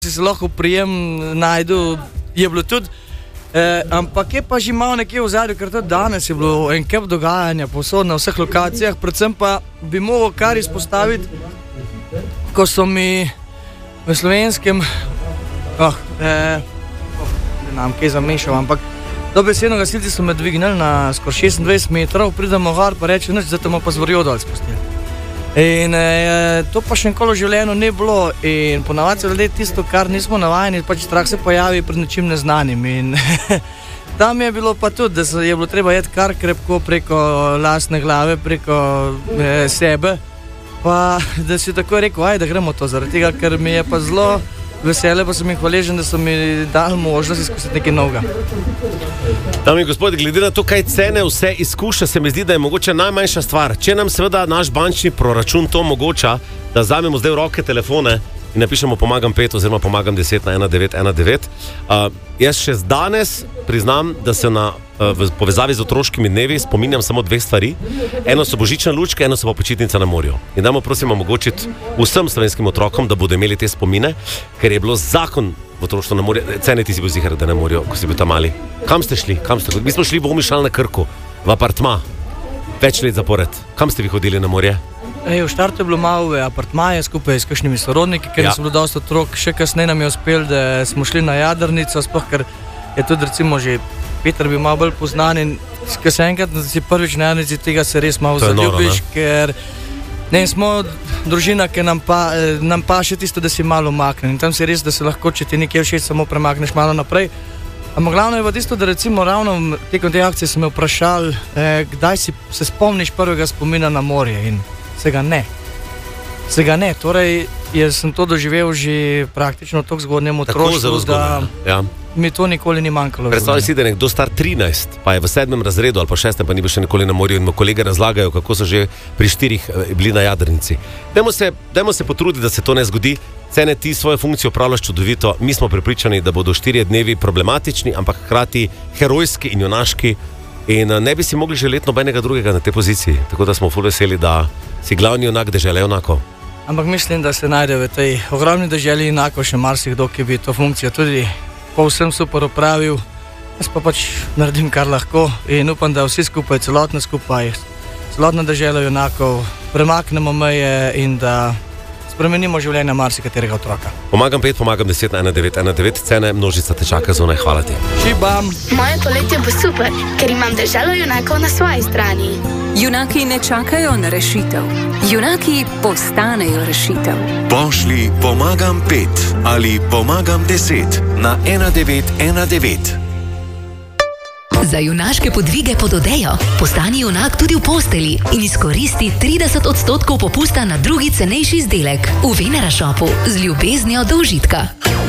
si se lahko prijem najdu, je bilo tudi, ampak je pa že malo nekje v zadju, ker tudi danes je bilo en kup dogajanja povsod na vseh lokacijah, predvsem pa bi mogel kar izpostaviti, ko so mi v slovenskem, ne znam kaj zamešal, ampak dobesedno gasilci so me dvignili na skoraj 26 metrov, pridemo gor pa reče, nič, zato pa zvorijo dol spustili. In to pa še nikoli v življenju ne bilo in ponavadi so ljudje tisto, kar nismo navajeni, pač strah se pojavi pred nečim neznanim in tam je bilo pa tudi, da je bilo treba jeti kar krepko preko lastne glave, preko sebe, pa da si tako rekel, ajde, gremo to zaradi tega, ker mi je pa zelo vesele, pa sem jih hvaležen, da so mi dali možnost izkusiti nekaj novega. Dame in gospodje, glede na to, kaj cene vse izkuša, se mi zdi, da je mogoče najmanjša stvar. Če nam seveda naš bančni proračun to omogoča, da vzamemo zdaj v roke telefone in napišemo pomagam 5 oziroma pomagam 10 na 1919. Jaz še danes priznam, da se v povezavi z otroškimi dnevi spominjam samo dveh stvari. Eno so božične lučke, eno so pa počitnice na morju. In dajmo prosim omogočiti vsem slovenskim otrokom, da bodo imeli te spomine, ker je bilo zakon v otroštvo na morju. Cene ti si bil ziher, da na morju, ko si bil tam mali. Kam ste šli? Mi smo šli v Omišalj na Krku, v apartma, več let zapored. Kam ste vi hodili na morje? V štartu je bilo malo apartmaje skupaj s kakšnimi sorodniki, ker so bilo dosti otrok. Še kasneje nam je uspel, da smo šli na jadrnico, sploh ker je tudi recimo že Peter bil malo bolj poznan in ko se enkrat si prvič na jadrnici, tega se res malo zaljubiš, ker smo družina, ki nam pa še tisto, da si malo umaknen. In tam si res, da se lahko, če ti nekje všeč, samo premakneš malo naprej. Ampak glavno je pa tisto, da recimo ravno tekom te akcije so me vprašali, kdaj se spomniš prvega spomina na morje in se ga ne. Torej, jaz sem to doživel že praktično tako zgodnjem otroštvu, da mi to nikoli ni manjkalo. Predstavljaj si, da je nekdo star 13, pa je v 7. razredu ali pa 6. pa ni bil še nikoli na morju in mu kolege razlagajo, kako so že pri 4 bili na jadrnici. Dajmo se potruditi, da se to ne zgodi. Cene, ti svojo funkcijo opravljaš čudovito. Mi smo prepričani, da bodo 4 dnevi problematični, ampak hkrati herojski in junaški. In ne bi si mogli želeti nobenega drugega na tej poziciji. Tako da smo ful veseli, da si glavni junak dežele junakov. Ampak mislim, da se najde v tej ogromni deželi junakov še marsikdo, ki bi to funkcijo tudi povsem super opravil. Jaz pa pač naredim kar lahko in upam, da vsi skupaj, celotna dežela junakov, premaknemo meje in da spremenimo življenje marsikaterega otroka. Pomagam 5, pomagam 10 na 1919, cene, množica te čaka zunaj, hvala ti. Šibam! Moje poletje bo super, ker imam deželo junakov na svoji strani. Junaki ne čakajo na rešitev. Junaki postanejo rešitev. Pošli pomagam 5 ali pomagam 10 na 1919. Za junaške podvige pod odejo postani junak tudi v posteli in izkoristi 30% popusta na drugi cenejši izdelek v Venera Shopu z ljubeznijo do užitka.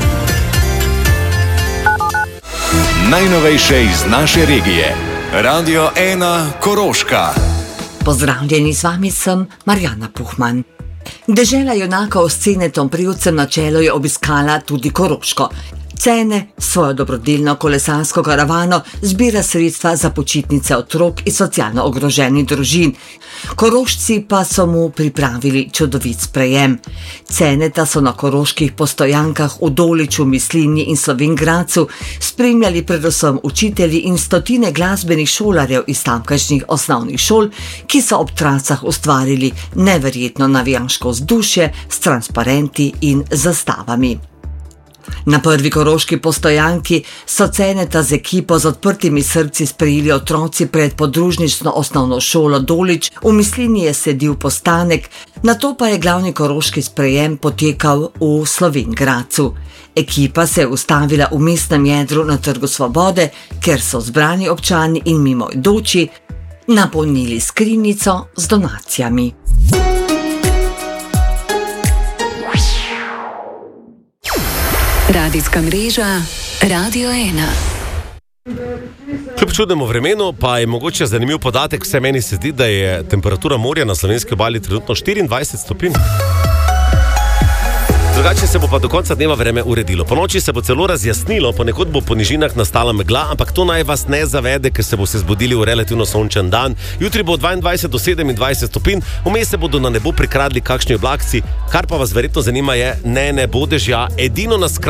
Najnovejše iz naše regije. Radio 1 Koroška. Pozdravljeni, z vami sem Marjana Puhman. Dežela junakov s Cenetom Privcem na čelu je obiskala tudi Koroško. Cene svojo dobrodelno kolesarsko karavano zbira sredstva za počitnice otrok in socialno ogroženih družin. Korošci pa so mu pripravili čudovit sprejem. Ceneta so na koroških postojankah v Doliču, Mislinji in Slovenj Gradcu spremljali predvsem učitelji in stotine glasbenih šolarjev iz tamkajšnjih osnovnih šol, ki so ob trasah ustvarili neverjetno navijaško vzdušje s transparenti in zastavami. Na prvi koroški postojanki so Ceneta z ekipo z odprtimi srci sprejeli otroci pred podružnično osnovno šolo Dolič, v Mislinji je sledil postanek, nato pa je glavni koroški sprejem potekal v Slovenj Gradcu. Ekipa se je ustavila v mestnem jedru na Trgu Svobode, ker so zbrani občani in mimoidoči napolnili skrinjico z donacijami. Radijska mreža Radio 1. Kljub čudnemu vremenu pa je mogoče zanimiv podatek, vse meni se zdi, da je temperatura morja na slovenski obali trenutno 24 stopinj. Drugače se bo pa do konca dneva vreme uredilo. Po noči se bo celo razjasnilo, ponekod bo po nižinah nastala megla, ampak to naj vas ne zavede, ker se bo se zbudili v relativno sončen dan. Jutri bo 22 do 27 stopinj, vmes se bodo na nebo prikradli kakšni oblakci, kar pa vas verjetno zanima je, ne bo dežja, edino na